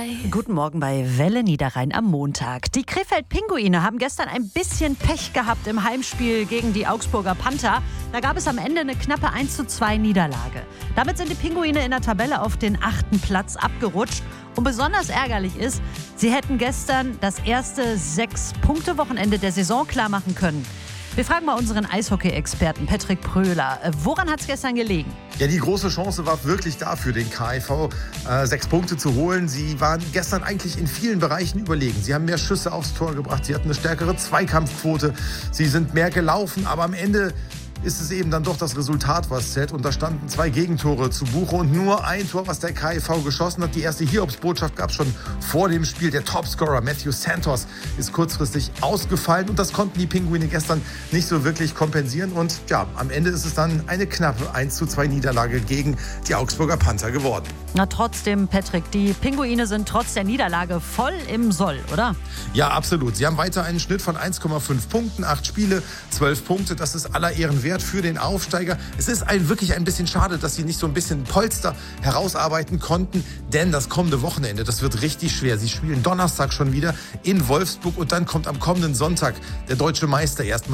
Guten Morgen bei Welle Niederrhein am Montag. Die Krefeld-Pinguine haben gestern ein bisschen Pech gehabt im Heimspiel gegen die Augsburger Panther. Da gab es am Ende eine knappe 1:2 Niederlage. Damit sind die Pinguine in der Tabelle auf den 8. Platz abgerutscht. Und besonders ärgerlich ist, sie hätten gestern das erste 6-Punkte-Wochenende der Saison klar machen können. Wir fragen mal unseren Eishockey-Experten Patrick Pröhler. Woran hat es gestern gelegen? Ja, die große Chance war wirklich da für den KIV, 6 Punkte zu holen. Sie waren gestern eigentlich in vielen Bereichen überlegen. Sie haben mehr Schüsse aufs Tor gebracht, sie hatten eine stärkere Zweikampfquote, sie sind mehr gelaufen, aber am Ende ist es eben dann doch das Resultat, was zählt. Und da standen 2 Gegentore zu Buche und nur ein Tor, was der KIV geschossen hat. Die erste Hiobsbotschaft gab es schon vor dem Spiel. Der Topscorer Matthew Santos ist kurzfristig ausgefallen und das konnten die Pinguine gestern nicht so wirklich kompensieren. Und ja, am Ende ist es dann eine knappe 1:2 Niederlage gegen die Augsburger Panther geworden. Na trotzdem, Patrick, die Pinguine sind trotz der Niederlage voll im Soll, oder? Ja, absolut. Sie haben weiter einen Schnitt von 1,5 Punkten, 8 Spiele, 12 Punkte. Das ist aller Ehren wert für den Aufsteiger. Es ist wirklich ein bisschen schade, dass sie nicht so ein bisschen Polster herausarbeiten konnten, denn das kommende Wochenende, das wird richtig schwer. Sie spielen Donnerstag schon wieder in Wolfsburg und dann kommt am kommenden Sonntag der deutsche Meister erstmal